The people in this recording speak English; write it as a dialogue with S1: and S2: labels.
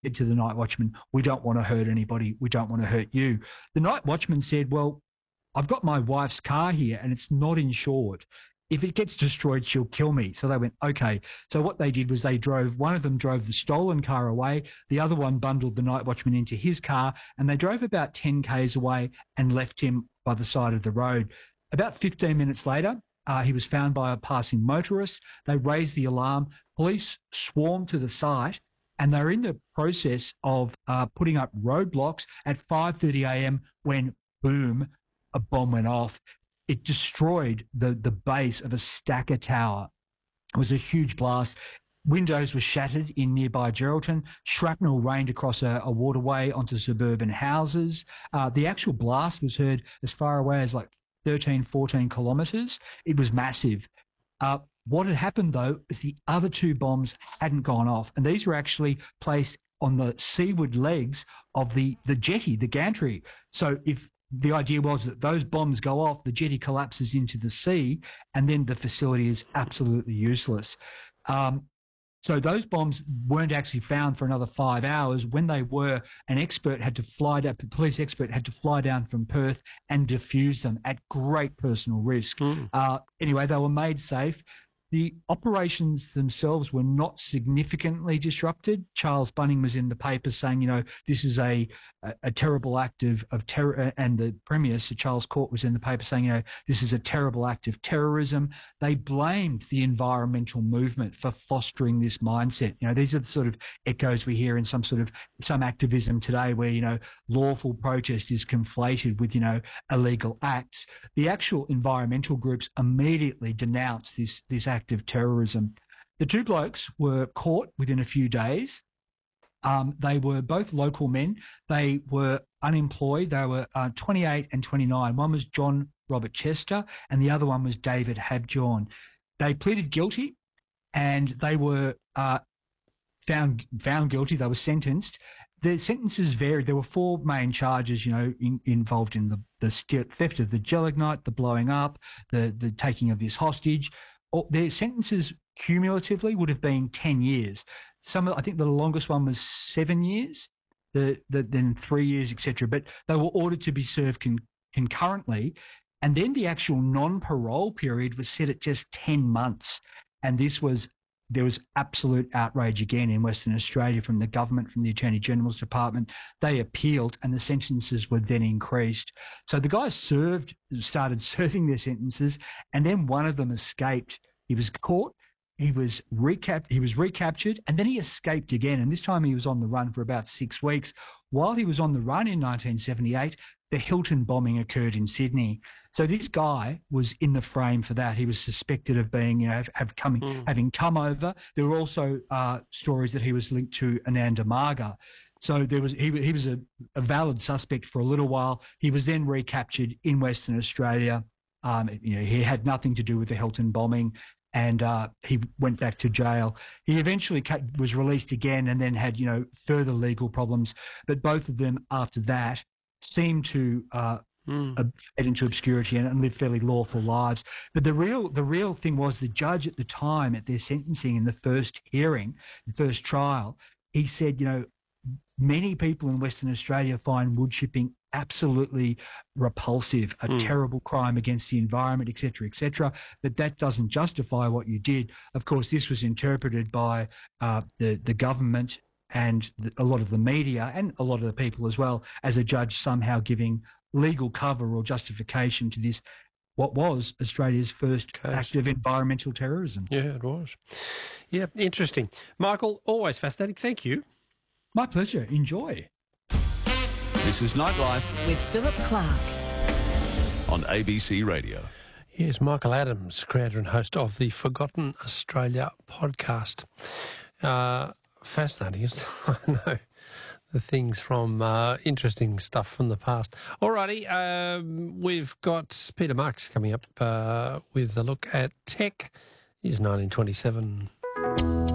S1: said to the night watchman, "We don't want to hurt anybody. We don't want to hurt you." The night watchman said, "Well, I've got my wife's car here and it's not insured. If it gets destroyed, she'll kill me." So they went, okay. So what they did was one of them drove the stolen car away. The other one bundled the night watchman into his car, and they drove about 10 Ks away and left him by the side of the road. About 15 minutes later, he was found by a passing motorist. They raised the alarm. Police swarmed to the site, and they're in the process of putting up roadblocks at 5:30 a.m. when, boom, a bomb went off. It destroyed the base of a Stacker tower. It was a huge blast. Windows were shattered in nearby Geraldton. Shrapnel rained across a waterway onto suburban houses. The actual blast was heard as far away as like 13, 14 kilometres. It was massive. What had happened, though, is the other two bombs hadn't gone off, and these were actually placed on the seaward legs of the jetty, the gantry. So if the idea was that those bombs go off, the jetty collapses into the sea, and then the facility is absolutely useless. So those bombs weren't actually found for another 5 hours. When they were, a police expert had to fly down from Perth and defuse them at great personal risk. Anyway, they were made safe. The operations themselves were not significantly disrupted. Charles Bunning was in the paper saying, this is a terrible act of terror. And the Premier, Sir Charles Court, was in the paper saying, this is a terrible act of terrorism. They blamed the environmental movement for fostering this mindset. These are the sort of echoes we hear in some activism today where, lawful protest is conflated with, illegal acts. The actual environmental groups immediately denounced this act of terrorism. The two blokes were caught within a few days. They were both local men. They were unemployed. They were 28 and 29. One was John Robert Chester and the other one was David Habjohn. They pleaded guilty and they were found guilty. They were sentenced. The sentences varied. There were four main charges, involved in the theft of the gelignite, the blowing up, the taking of this hostage. Their sentences cumulatively would have been 10 years. I think the longest one was 7 years, then 3 years, etc. But they were ordered to be served concurrently. And then the actual non-parole period was set at just 10 months. And there was absolute outrage again in Western Australia from the government, from the Attorney General's Department. They appealed and the sentences were then increased. So the guys started serving their sentences, and then one of them escaped. He was caught, he was recaptured, and then he escaped again. And this time he was on the run for about 6 weeks. While he was on the run in 1978, the Hilton bombing occurred in Sydney. So this guy was in the frame for that. He was suspected of being, having come over. There were also stories that he was linked to Ananda Marga. So he was a valid suspect for a little while. He was then recaptured in Western Australia. He had nothing to do with the Hilton bombing, and he went back to jail. He eventually was released again, and then had further legal problems. But both of them after that seemed to fade into obscurity and live fairly lawful lives. But the real thing was the judge at the time at their sentencing in the first hearing, the first trial, he said, many people in Western Australia find wood chipping absolutely repulsive, a terrible crime against the environment, etc., but that doesn't justify what you did. Of course, this was interpreted by the government and a lot of the media and a lot of the people as well as a judge somehow giving legal cover or justification to this, what was Australia's first act of environmental terrorism.
S2: Yeah, it was. Yeah, interesting. Michael, always fascinating. Thank you.
S1: My pleasure. Enjoy.
S3: This is Nightlife
S4: with Philip Clark
S3: on ABC Radio.
S2: Yes, Michael Adams, creator and host of the Forgotten Australia podcast. Fascinating, isn't it? I know. The things from interesting stuff from the past. Alrighty, we've got Peter Marks coming up with a look at tech. Here's 1927.